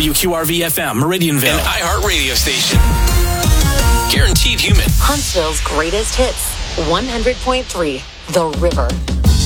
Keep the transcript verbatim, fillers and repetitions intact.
W Q R V F M, Meridianville. An iHeart radio station. Guaranteed human. Huntsville's greatest hits. one hundred point three, The River.